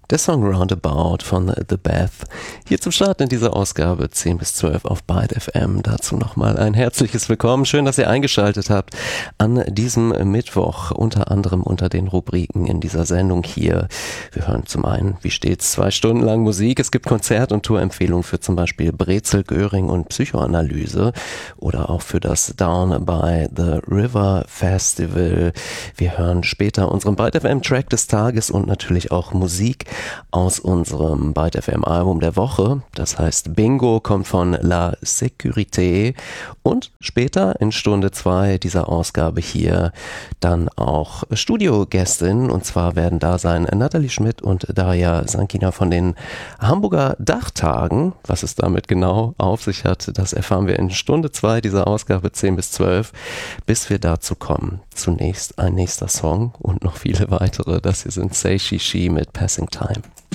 Der Song Roundabout von The Beth. Hier zum Start in dieser Ausgabe 10 bis 12 auf Byte FM. Dazu nochmal ein herzliches Willkommen. Schön, dass ihr eingeschaltet habt an diesem Mittwoch, unter anderem unter den Rubriken in dieser Sendung hier. Wir hören zum einen, wie stets, 2 Stunden lang Musik. Es gibt Konzert- und Tourempfehlungen für zum Beispiel Brezel, Göring und Psychoanalyse oder auch für das Down by the River Festival. Wir hören später unseren Byte FM Track des Tages und natürlich auch Musik aus unserem Byte FM Album der Woche. Das heißt Bingo, kommt von La Sécurité, und später in Stunde 2 dieser Ausgabe hier dann auch Studiogästinnen, und zwar werden da sein Nathalie Schmidt und Daria Sankina von den Hamburger Dachtagen. Was es damit genau auf sich hat, das erfahren wir in Stunde 2 dieser Ausgabe 10 bis 12, bis wir dazu kommen. Zunächst ein nächster Song und noch viele weitere. Das hier sind Say She She mit Passing Time.